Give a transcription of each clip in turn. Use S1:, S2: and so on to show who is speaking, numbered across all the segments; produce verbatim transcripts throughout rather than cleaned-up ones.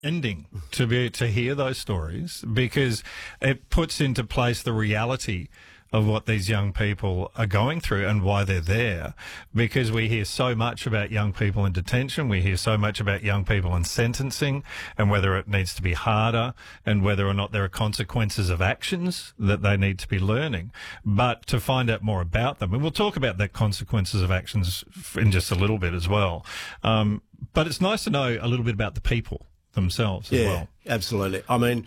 S1: ending to be to hear those stories, because it puts into place the reality of what these young people are going through and why they're there. Because we hear so much about young people in detention, we hear so much about young people in sentencing and whether it needs to be harder and whether or not there are consequences of actions that they need to be learning. But to find out more about them, and we'll talk about the consequences of actions in just a little bit as well. Um, but it's nice to know a little bit about the people themselves as
S2: yeah,
S1: well.
S2: Absolutely. I mean,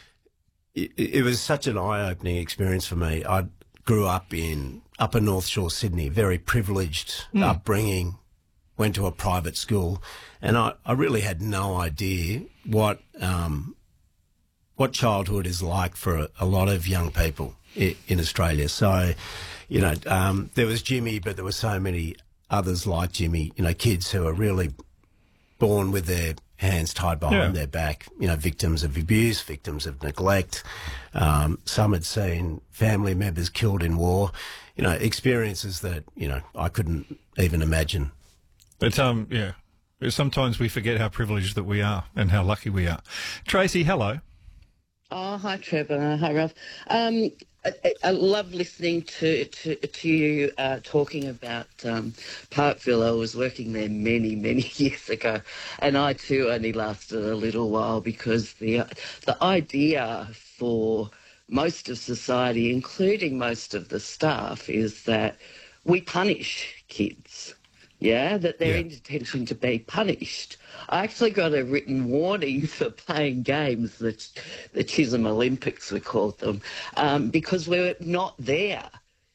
S2: it, it was such an eye-opening experience for me. I grew up in Upper North Shore, Sydney, very privileged mm. upbringing, went to a private school, and I, I really had no idea what um, what childhood is like for a, a lot of young people in, in Australia. So, you know, um, there was Jimmy, but there were so many others like Jimmy, you know, kids who are really born with their hands tied behind yeah. their back, you know, victims of abuse, victims of neglect. Um, some had seen family members killed in war, you know, experiences that, you know, I couldn't even imagine.
S1: But, um, yeah, sometimes we forget how privileged that we are and how lucky we are. Tracy, hello.
S3: Oh, hi, Trevor. Hi, Ralph. Um, I, I love listening to to, to you uh, talking about um, Parkville. I was working there many, many years ago, and I too only lasted a little while because the the idea for most of society, including most of the staff, is that we punish kids. Yeah, that they're yeah. in detention to be punished. I actually got a written warning for playing games, the, the Chisholm Olympics we called them, um, because we're not there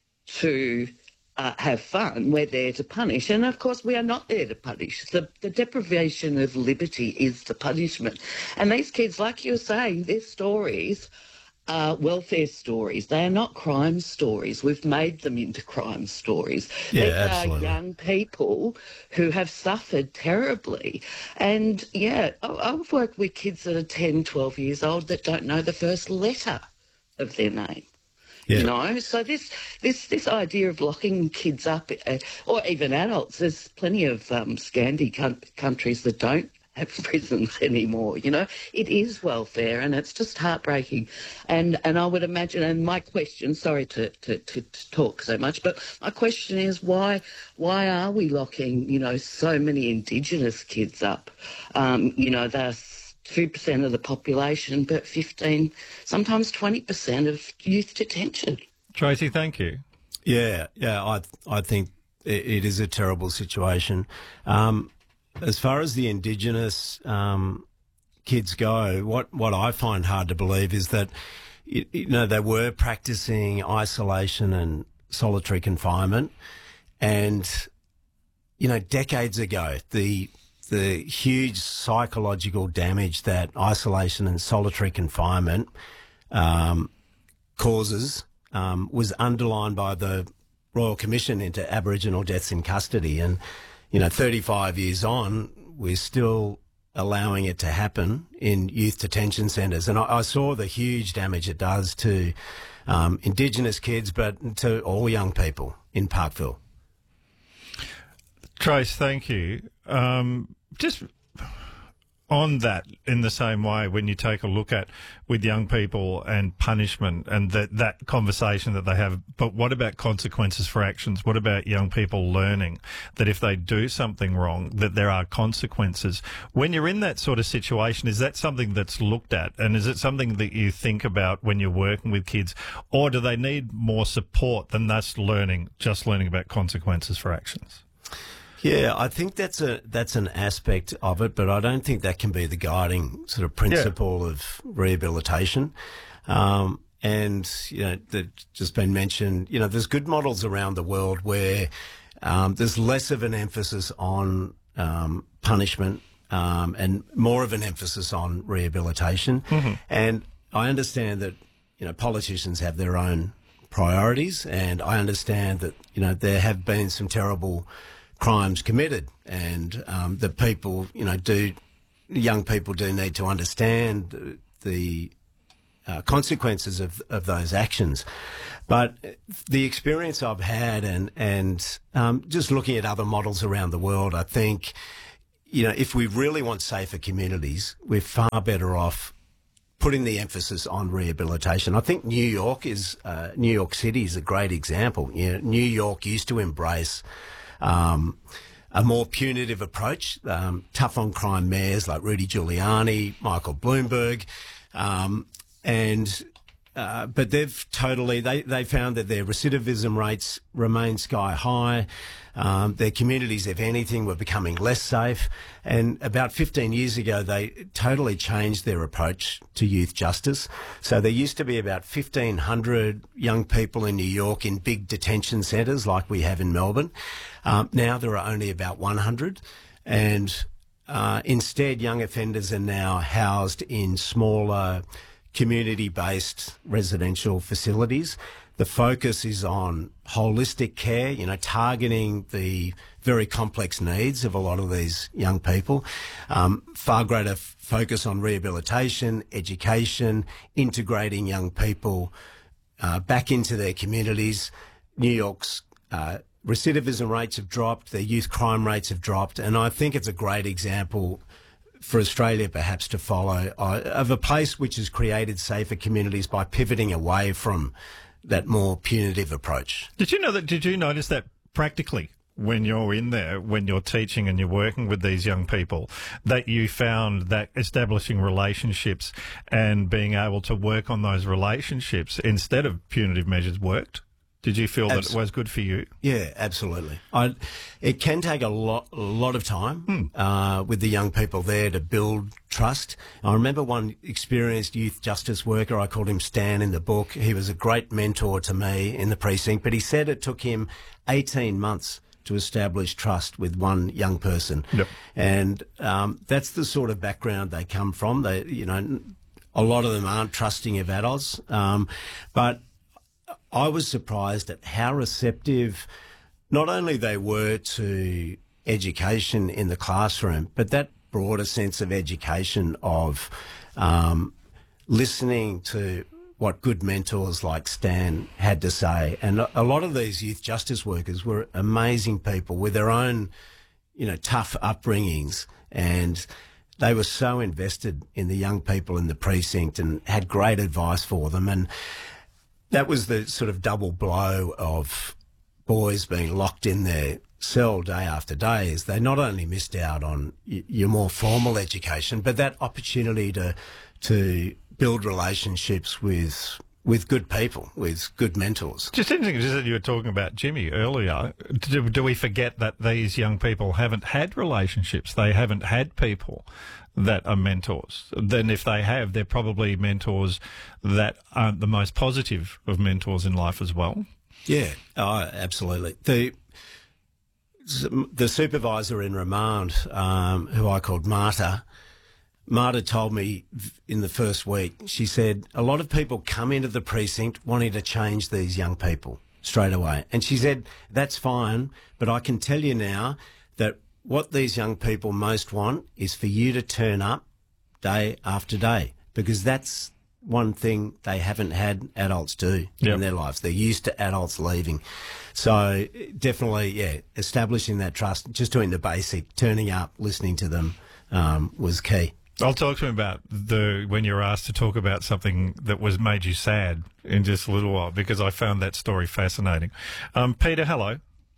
S3: to uh, have fun. We're there to punish. And, of course, we are not there to punish. The, the deprivation of liberty is the punishment. And these kids, like you were saying, their stories are welfare stories. They are not crime stories. We've made them into crime stories.
S2: Yeah,
S3: These
S2: absolutely.
S3: are young people who have suffered terribly. And, yeah, I've worked with kids that are ten, twelve years old that don't know the first letter of their name. Yeah. You know, so this this this idea of locking kids up, uh, or even adults, there's plenty of um, Scandi com- countries that don't have prisons anymore. You know, it is welfare, and it's just heartbreaking. And and I would imagine, and my question, sorry to, to, to, to talk so much, but my question is why why are we locking, you know, so many Indigenous kids up? Um, you know, they're two percent of the population, but fifteen, sometimes twenty percent of youth detention.
S1: Tracy, thank you.
S2: Yeah, yeah, I I think it, it is a terrible situation. Um, As far as the Indigenous um, kids go, what, what I find hard to believe is that, you, you know, they were practicing isolation and solitary confinement. And, you know, decades ago, the the huge psychological damage that isolation and solitary confinement um, causes um, was underlined by the Royal Commission into Aboriginal Deaths in Custody. And, you know, thirty-five years on, we're still allowing it to happen in youth detention centres. And I, I saw the huge damage it does to um, Indigenous kids, but to all young people in Parkville.
S1: Trace, thank you. Um, just on that, in the same way, when you take a look at with young people and punishment and that, that conversation that they have, but what about consequences for actions? What about young people learning that if they do something wrong, that there are consequences? When you're in that sort of situation, is that something that's looked at? And is it something that you think about when you're working with kids? Or do they need more support than us learning, just learning about consequences for actions?
S2: Yeah, I think that's a that's an aspect of it, but I don't think that can be the guiding sort of principle yeah. of rehabilitation. Um, and, you know, there's just been mentioned, you know, there's good models around the world where um, there's less of an emphasis on um, punishment um, and more of an emphasis on rehabilitation. Mm-hmm. And I understand that, you know, politicians have their own priorities, and I understand that, you know, there have been some terrible crimes committed, and um, the people, you know, do young people do need to understand the uh, consequences of of those actions. But the experience I've had, and and um, just looking at other models around the world, I think, you know, if we really want safer communities, we're far better off putting the emphasis on rehabilitation. I think New York is, uh, New York City is a great example. You know, New York used to embrace um, a more punitive approach, um, tough on crime mayors like Rudy Giuliani, Michael Bloomberg, um, and uh, but they've totally they they found that their recidivism rates remain sky high. Um, their communities, if anything, were becoming less safe. And about fifteen years ago, they totally changed their approach to youth justice. So there used to be about fifteen hundred young people in New York in big detention centres like we have in Melbourne. Um, now there are only about one hundred. And uh, instead, young offenders are now housed in smaller community-based residential facilities. The focus is on holistic care, you know, targeting the very complex needs of a lot of these young people. Um, far greater f- focus on rehabilitation, education, integrating young people uh, back into their communities. New York's uh, recidivism rates have dropped, their youth crime rates have dropped, and I think it's a great example for Australia perhaps to follow uh, of a place which has created safer communities by pivoting away from that more punitive approach.
S1: Did you know that? Did you notice that practically when you're in there, when you're teaching and you're working with these young people, that you found that establishing relationships and being able to work on those relationships instead of punitive measures worked? Did you feel Abs- that it was good for you?
S2: Yeah, absolutely. I, it can take a lot, a lot of time
S1: hmm.
S2: uh, with the young people there to build trust. I remember one experienced youth justice worker, I called him Stan in the book. He was a great mentor to me in the precinct, but he said it took him eighteen months to establish trust with one young person.
S1: Yep.
S2: And um, that's the sort of background they come from. They, you know, a lot of them aren't trusting of adults, um, but I was surprised at how receptive not only they were to education in the classroom, but that broader sense of education of um, listening to what good mentors like Stan had to say. And a lot of these youth justice workers were amazing people with their own, you know, tough upbringings, and they were so invested in the young people in the precinct and had great advice for them. And that was the sort of double blow of boys being locked in their cell day after day, is they not only missed out on y- your more formal education, but that opportunity to to build relationships with with good people, with good mentors.
S1: Just interesting, just that you were talking about Jimmy earlier. Do, do we forget that these young people haven't had relationships? They haven't had people that are mentors. Then if they have, they're probably mentors that aren't the most positive of mentors in life as well.
S2: Yeah, oh, absolutely. The the supervisor in remand, um, who I called Marta, Marta told me in the first week, she said, a lot of people come into the precinct wanting to change these young people straight away. And she said, that's fine, but I can tell you now that what these young people most want is for you to turn up day after day, because that's one thing they haven't had adults do
S1: yep.
S2: in their lives. They're used to adults leaving. So definitely, yeah, establishing that trust, just doing the basic, turning up, listening to them um, was key.
S1: I'll talk to him about the when you're asked to talk about something that was made you sad in just a little while, because I found that story fascinating. Um, Peter, hello.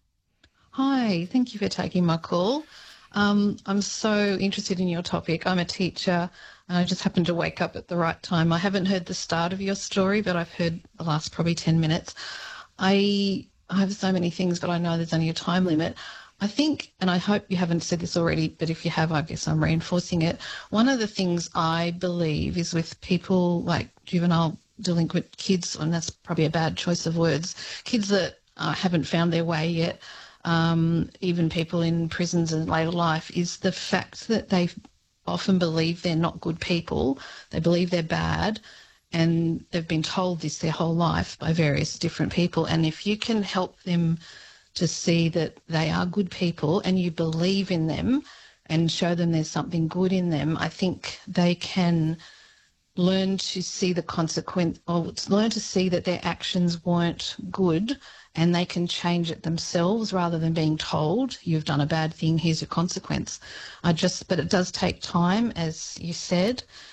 S4: Hi, thank you for taking my call. Um, I'm so interested in your topic. I'm a teacher and I just happened to wake up at the right time. I haven't heard the start of your story, but I've heard the last probably ten minutes. I, I have so many things, but I know there's only a time limit. I think, and I hope you haven't said this already, but if you have, I guess I'm reinforcing it. One of the things I believe is with people like juvenile delinquent kids, and that's probably a bad choice of words, kids that uh, haven't found their way yet, um, even people in prisons in later life, is the fact that they often believe they're not good people. They believe they're bad, and they've been told this their whole life by various different people. And if you can help them to see that they are good people and you believe in them and show them there's something good in them, I think they can learn to see the consequence, or learn to see that their actions weren't good and they can change it themselves rather than being told, you've done a bad thing, here's your consequence. I just, but it does take time, as you said,